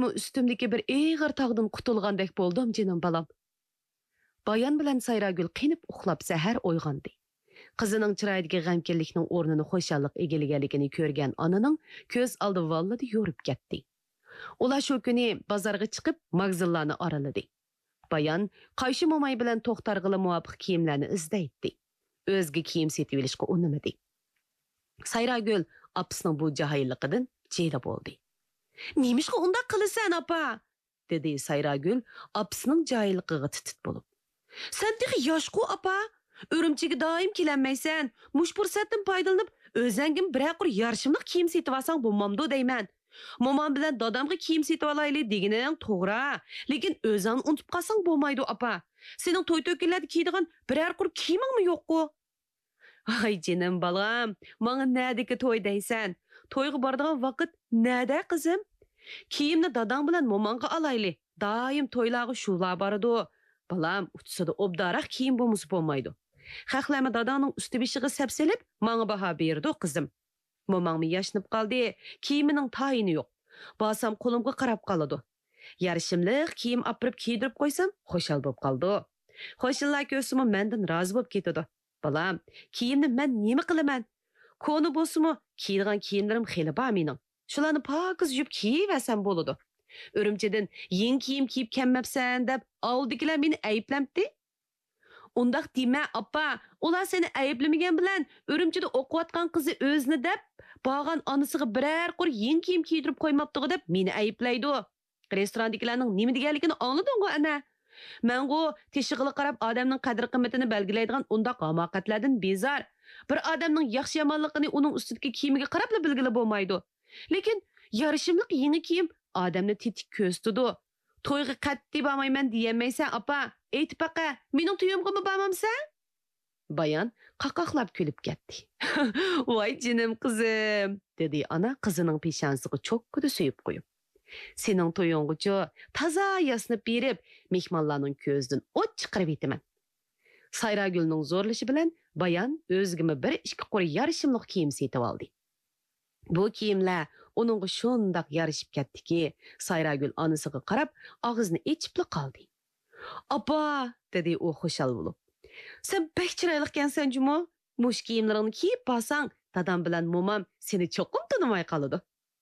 menmi üstümdeki bir eğir tağdan qutulgandek boldum canım balam. Bayan bilan Sayragül qinib uxlab sahar uyg'ondi. Qizining chiroyidagi g'amkinlikning o'rnini xo'shallik egallaganligini ko'rgan onaning ko'z oldi vallada yo'rib ketdi. Ular shu kuni bozorga chiqib magzillarni oraladi. Bayan qayshi mo'may bilan to'xtarg'ili muvofiq kiyimlarni izlaydi. O'zga kiyim setib olishga unamadi. Sayragül apisining bu jahilligidan jela bo'ldi. "Nemishqa undaq qilasan, apa?" dedi Sayragül apisining jahilligiga titit bo'lib. "Sen texi yoshqu, apa? Örümchiga doim kelanmaysan. Mush fursatdan foydalanib, o'zingim biraqur yarshimliq kiyim setib olsang bo'lmamdi deyman. Momam bilan dadamga kiyim setib olayli deganing to'g'ri, lekin o'zing unutib qolsang bo'lmaydi, apa. Sening to'y to'kinlarda kiydigan biraqur kiyimingmi yo'q-ku?" "Ay jinim balam, menga nadiki to'y deysan? To'yga boradigan vaqt nada qizim? Kiyimni dadang bilan momanga olayli. Doim to'ylarga shular boradi. Balam, utsida obdaroq kiyim bo'lmasa bo'lmaydi. Xalqlarma dadangning usti beshiga sapselib, menga baho berdi qizim. Momangmi yashnib qoldi, kiyimining tayini yo'q. Basam qo'limga qarab qoladi. Yarishimliq kiyim opirib kiydirib qo'ysam, xo'shal bo'lib qoldi. Xo'shillar ko'rsimi mendan rozi bo'lib ketadi. Balam, kiyimni men nima qilaman? Koni bo'lsimi, kiydigan kiyimlarim xeli bor mening. Shularni pokiz yuvib kiyiversam bo'ladi. Örümçeden yeni kiyim kiyip kelmepsen deb avuldagilar meni ayıplamdi. Undaq deme appa, ular seni ayıplamagan bilan örümçede o'qiyotgan qizi o'zini deb bağan anısıga birer qur yeni kiyim kiydirib qo'ymabdi deb meni ayıplaydi. Restorandagilarning nima deganligini angladingmi ana? Mengo teshig'ili qarab odamning qadr-qimmatini belgilaydigan undaq hamoqatlardan bezor. Bir odamning yaxshi yomonligini uning ustidagi kiyimiga qarab bilgili bo'lmaydi. Lekin yarishimliq yeni kiyim adamni tetik ko'z tudu. To'yga qatti bormayman diyemeysen apa. Aytib baqa, mening to'yimga bormamsan? Bayan qaqaqlab kulib ketdi. "Voy jinim qizim", dedi ana qizining peshonasiga cho'kkida suyib qo'yib. "Sening to'yingga toza yasnib berib, mehmonlarning ko'zidan o't chiqarib etaman." Sayragülning zo'rlashi bilan Bayan o'zgimi bir ikki qo'ri yarishimliq kiyim setib oldi. Bu kiyimlar onunğa şundaq yarışıp ketdiki, Sayragül anısıga qarab, ağzını içipli qaldı. "Apa", dedi o xoşal bulup. "Sen pek chiroylikansan jumo. Mush kiyimlarini kiyip basang, dadam bilan momam seni cho'qim tanımay qaladı."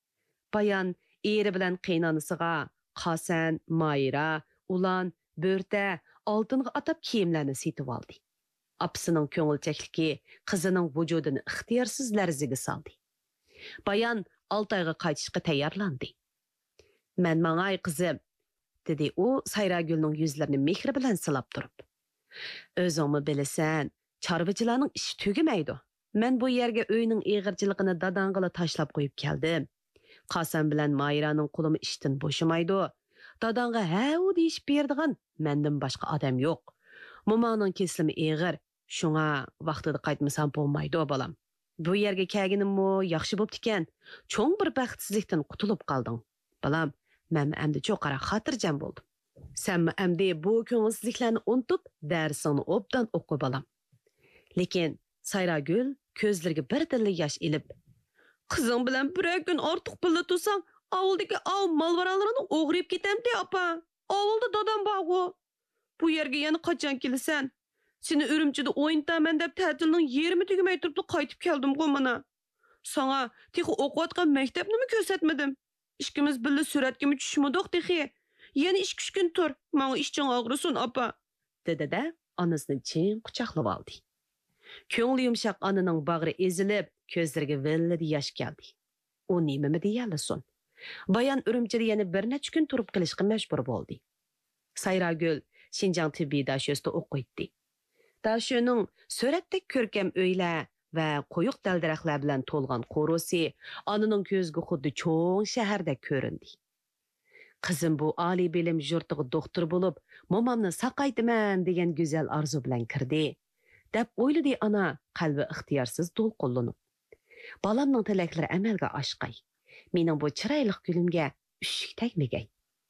Bayan eri bilan qiynanısıga Qasan, Mayra, Ulan, Börte, altınğa atab kiyimlarni setib oldi. Apisining ko'ngilchakligi qizining vujudini ixtiyorsiz larziga soldi. Bayan 6 ayga qaytishga tayyorlandi. "Men mangay qizim", dedi u Sayragülning yuzlarini mehr bilan silab turib. "O'zingmi bilasan, chorvachilarning ishi tugamaydi. Men bu yerga uyning eg'irchiligini dadang'ila tashlab qo'yib keldim. Qasan bilan Mayraning qo'limi ishdan bo'shamaydi. Dadang'a ha u deyishib berdigan mendan boshqa odam yo'q. Momaning keslimi eg'ir, shunga vaqtida qaytmasam bo'lmaydi balam. Bu yerga kelganimmi yaxshi bo'pti ekan. Cho'ng bir baxtsizlikdan qutulib qolding. Balam, men endi cho'qara xotirjam bo'ldim. Sen endi bu ko'ngilsizliklarni unutib, darsingni obdan o'qi balam." Lekin Sayragül ko'zlariga bir dilla yosh ilib, "Qizing bilan bir kun ortiq pilla tursang, ovuldagi av malvaralarini o'g'rib ketamdi, apa. Ovulda dadam bor. Bu yerga yana qachon kelasan? Seni Ürümchida o'yintaman deb ta'tilning 20 tugmay turib qaytib keldim-ku mana. Sana texi o'qiyotgan maktabni ko'rsatmadim. Ishkimiz birga suratga tushmadik texi. Yana 2-3 kun tur. Menga ishching og'risin, apa", dedi-da onasini chin quchoqlab oldi. Ko'ngli yumshoq onaning bag'ri ezilib, ko'zlariga villidi yosh keldi. U nimami deyalasin? Bayan Ürümchida yana bir necha kun turib qilishga majbur bo'ldi. Sayragül Şinjan tibbiy dashyo'sida o'qiydi. Dasho'ning suratdek ko'rkam uylar va qo'yiq dal-daraxtlar bilan to'lgan qo'rosi onaning ko'zga xuddi cho'ng shahardek ko'rindi. "Qizim bu oliy bilim yurtiga doktor bo'lib, momamni saqaytiman degan go'zal orzu bilan kirdi", deb o'yladi ana qalbi ixtiyorsiz to'lqinlanib. "Balamning tilaklari amalga oshqay. Mening bu chiroyli kulimga ushik tegmagay."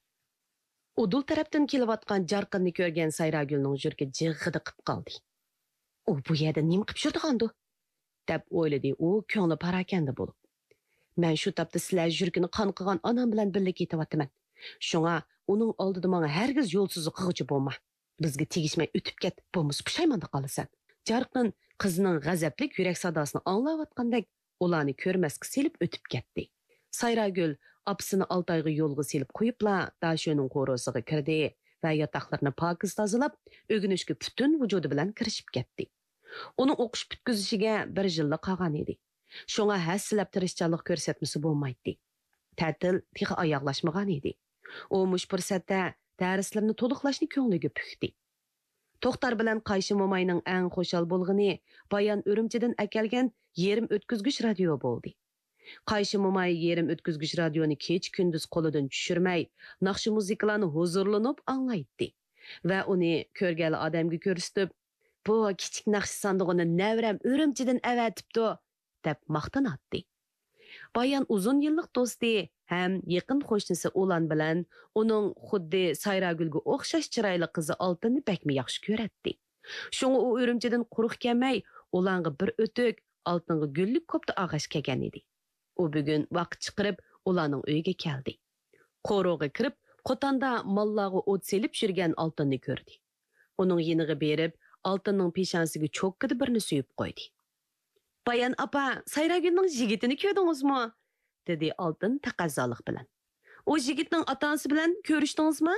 Udul tarafdan kelayotgan jarqinni ko'rgan Sayragülning yuragi jig'ida qib qoldi. "U bu yerda nima qilib yurdigandu?" deb o'yladi u ko'ngli parakanda bo'lib. "Men shu topda sizlar yuragini qon qilgan onam bilan birga ketyapman. Şoňa onuň aldyda maňa hergiz ýolsuzlyk kılgıcı bolma. Bizge tegişmey ötüp ket, bolmasa puşaymanda galasan. Jarqyn kızının gazaplik yürek sadasyny anlap atgandek olany körmäske selip ötüp ketdi. Sayragül apsyny Altaýga ýolga selip goýupla daşöniň gorosyga kirdi we ýataklaryny pakyz tazalap, ögünüşke bütün wujudy bilen kirişip ketdi. Onu okuş bitkizişige bir ýyllyk kagan edi. Şoňa hässilep tirişçanlyk görsetmesi bolmaýdy. Tätil tihi ayaglaşmagan edi. O muş pursatda därislerini tolyklaşny köňlüge pükdi. Tohtar bilen Qayşy momaynyň äň hoşal bolgyny bayan örümçeden äkelgen yerim ötküzgüç radio boldy. Qayşy momay yerim ötküzgüç radiony keç gündüz koludan düşürmey, nakşy muzikalaryny huzurlanyp anlaýdy. We ony körgäli adamga görüstüp, bu kiçik nakşy sandygyny näwrem örümçeden äwätipdi, dep maktanatdy. Bayan uzun yıllık dosti hem yakın hoşnisi olan bilen onun xuddi Sayragülge okşaş çıraylı kızı Altını bekmi yaxşı köretdi. Şoňa o örümçeden quruq kelmey, olanğa bir ötük altınğı güllük koptu ağaç kegen idi. O bugün vaqt çıqırıp olanın öyge keldi. Qoroğa kirip, qotanda mallağı ot selip jürgen Altını gördü. Onun yeniği berip, Altının peşansiga çok gıdı birini süyüp koydu. Bayan apa, Sayragülning jigitini kördüňizmi? Dedi Altın taqazzalyk bilen. O jigitning atansı bilen körüşdiňizmi?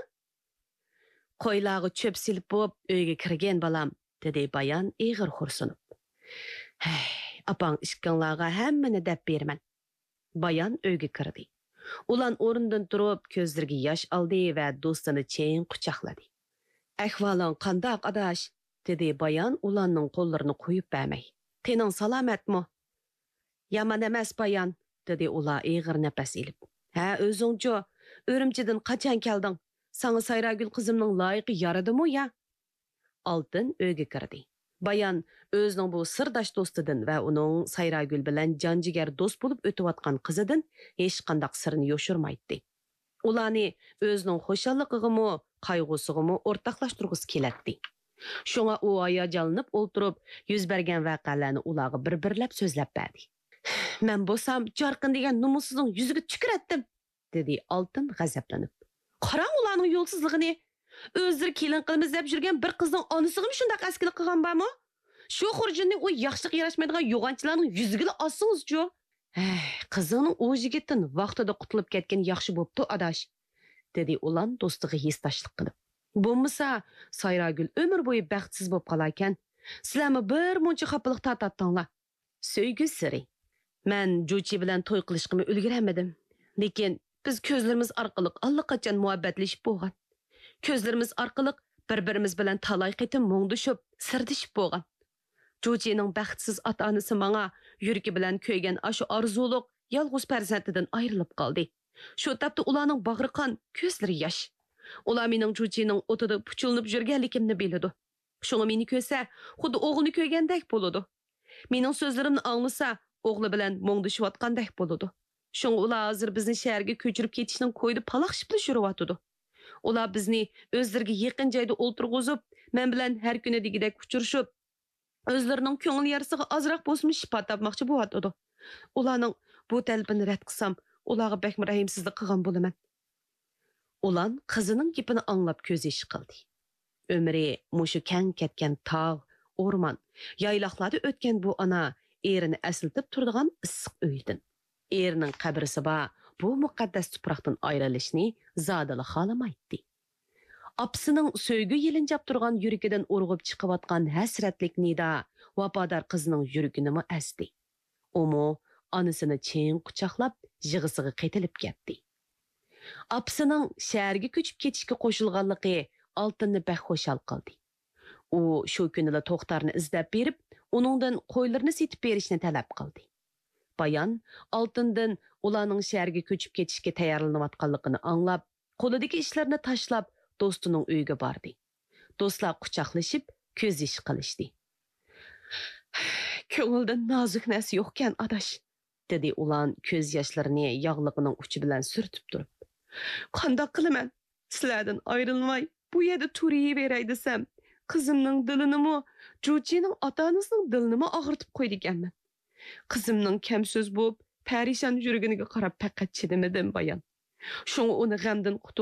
Qoýlagy çöp silip bop öýge kirgen balam, dedi bayan eýgir hursunup. Hey, apaň işkiňlaga hemmeni dep bermen. Bayan öýge kirdi. Ulan orundan turup közlerine yaş aldy we dostuny çeýin quçaklady. Ähwalyň qandak adaş? Dedi bayan ulanyň gollaryny goýup bermey. Tenin salametmi? Yaman emas bayan, dedi ula eğir nefes elip. Ha özüňçe, örümçeden kaçan keldin? Sana Sayragül kızımның layıqı yaradı mı ya? Altın öýge kirdi. Bayan özüň bu sırdaş dostudan ve onun Sayragül bilen janjiger dost bolup ötüp atkan kızıdan hiç kandak sırrını yoşurmaydı. Ulany özüň hoşallygygymy, kaygısygymy ortaklaşdyrgysy keletdi. Şoňa o aýajalanyp olturup, yüz bergen wakalarny ulagy bir-birlep sözläp berdi. Men bolsam Jarqyn degen numusyzyň ýüzüge tüküretdim, dedi Altın gazaplanıp. Qaraň ulanyň ýolsuzlygyny. Özleri kelin qılmaz dep jürgen bir qızdyň anysygymy şundak askilik qılgan barmy? Şu xurjunny o ýaxşylyk ýaraşmaýdygan ýoğançylaryň ýüzüge assyňyzjy. Qızınyň o jigitden wagtida qutulup ketgen ýaxşy bopdy adaş, dedi ulan dostugy hesdaşlyk qılıp. Bolmasa Sayragül ömür boyu baxtsiz bop qalarken, sizlermi bir muncha xapalyk tartatdyňlar. Söýgü siri. Men Jochi bilen toy qilishqymy ulguremedim. Lekin biz közlerimiz arqalyk allaqachon muhabbatlaşyp bolgan. Közlerimiz arqalyk bir-birimiz bilen talay qitim moňduşup, sirdişip bolgan. Jochining baxtsiz ata-anasy maňa ýüregi bilen köýgen aşu arzulyk ýalğuz perzentinden aýrylyp qaldy. Şu tapda ulanyň bagry qan, közleri ýaş. Ola meniň Jochining otuda puçulnyp jürgenlikimni bilidi. Şoňa meni köse, xuddi oğluny köýgendek bolady. Meniň sözlerimni anlasa, oğlu bilen moňduşyp atkandek bolady. Şoňa ular hazır bizni şäherge köçürüp ketişiniň koýdy palakşyply jürüp atydy. Ular bizni özlerine ýakyn jaýda olturguzyp, men bilen her güne digidek uçuruşup, özleriniň köňül ýarysyga azrak bolsun şifa tapmakçy bolady. Ulanyň bu talbyny ret qysam, ularga bekmi rahimsizlik qylgan bolaman. Ulan kızının gipini anlap köz eşi qıldı. Ömri muşu kän ketken tağ, orman, yaylaqlady ötken bu ana erini əsiltip turduğan ıssyk öýdün. Erinin qabrisi ba bu muqaddas tupraqdan ayrılışını zadala xalamaýdy. Apsynyň söýgü ýelinjap turgan ýüregiden urgup çykyp atgan häsretlik nida wapadar kızının ýüregini äsdi. Omo anysyny çeýin quçaklap ýygysyga qetilip ketdi. Apsynyň şäherge köçüp ketişke qoşulganlygy Altynny bäk hoşal qıldy. O şu günüle Tohtarny izlep berip, onundan qoýlaryny setip berişini talap qıldy. Bayan Altyndan ulanyň şäherge köçüp ketişke taýýarlanyp atganlygyny anlap, qoludyky işlerini taşlap dostunyň öýüge bardy. Dostlar quçaklaşyp köz ýeşi qilishdi. Köňülde nazik näse ýokken adaş, dedi ulan köz ýaşlaryny ýaglygynyň uçy bilen sürtüp durup. Qandak qylaman? Sizlerden ayrılmay, bu ýerde turiyi beray desem, kızımның dilinymy, Jochining ata-anasynyň dilinymy agyrtyp goýdy ekenmen. Kızımның kem söz bolup, perişan ýüregine qarap peqat çedemedim bayan. Şoňa ony gamdan